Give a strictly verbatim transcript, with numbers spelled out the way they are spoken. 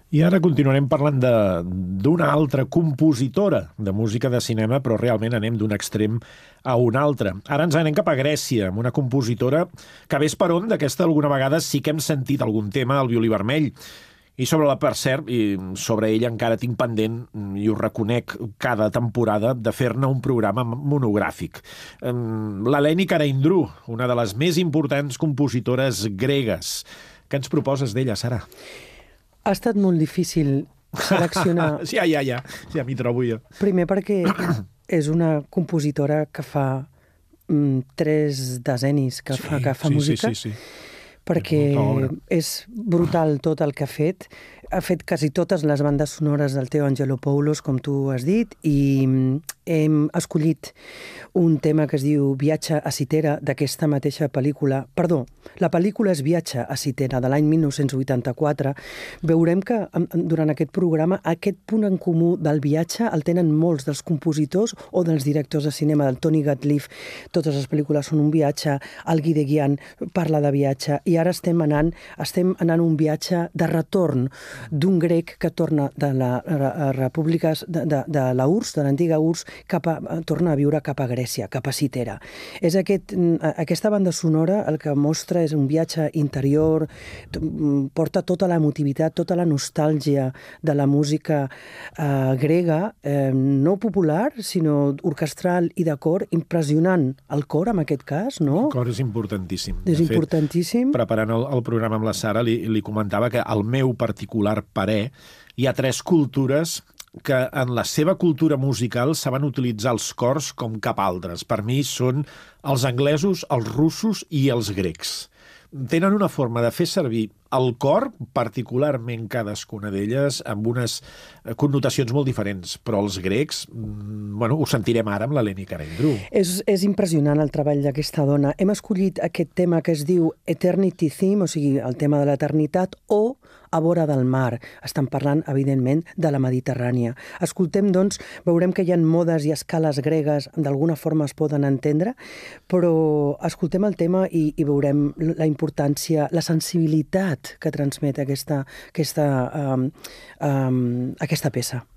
I ara continuarem parlant d'una altra compositora de música de cinema, però realment anem d'un extrem a un altre. Ara ens anem cap a Grècia, amb una compositora que ves per on d'aquesta alguna vegada sí que hem sentit algun tema al violí vermell. I sobre la, per cert, i sobre ella encara tinc pendent, i ho reconec cada temporada, de fer-ne un programa monogràfic. L'Eleni Karahindrou, una de les més importants compositores gregues. Què ens proposes d'ella, Sara? Ha estat molt difícil seleccionar... ja, ja, ja, ja m'hi trobo jo. Primer perquè és una compositora que fa mm, tres decennis que, sí, fa, que fa sí, música. Sí, sí, sí. Perquè és brutal tot el que ha fet. Ha fet quasi totes les bandes sonores del Theo Angelopoulos, com tu has dit, i hem escollit un tema que es diu Viatge a Citera, d'aquesta mateixa pel·lícula. Perdó, la pel·lícula és Viatge a Citera, de l'any mil nou-cents vuitanta-quatre. Veurem que durant aquest programa aquest punt en comú del viatge el tenen molts dels compositors o dels directors de cinema, del Tony Gatliff. Totes les pel·lícules són un viatge, el Guy de Guian parla de viatge, i ara estem anant, estem anant un viatge de retorn d'un grec que torna de la república de, de, de la U R S S, de l'antiga U R S S, cap a, torna a viure cap a Grècia, cap a Citera. És aquest, aquesta banda sonora el que mostra és un viatge interior, porta tota l'emotivitat, tota la nostàlgia de la música eh, grega, eh, no popular, sinó orquestral i de cor, impressionant. El cor, en aquest cas, no? El cor és importantíssim. És importantíssim. Preparant el, el programa amb la Sara, li, li comentava que el meu particular parer, hi ha tres cultures que en la seva cultura musical saben utilitzar els cors com cap altres. Per mi són els anglesos, els russos i els grecs. Tenen una forma de fer servir el cor, particularment cadascuna d'elles, amb unes connotacions molt diferents. Però els grecs, bueno, ho sentirem ara amb l'Eleni Karahindrou. És, és impressionant el treball d'aquesta dona. Hem escollit aquest tema que es diu Eternity Theme, o sigui, el tema de l'eternitat, o A vora del mar. Estan parlant, evidentment, de la Mediterrània. Escoltem, doncs, veurem que hi ha modes i escales gregues, d'alguna forma es poden entendre, però escoltem el tema i, i veurem la importància, la sensibilitat que transmet aquesta, aquesta, um, um, aquesta peça.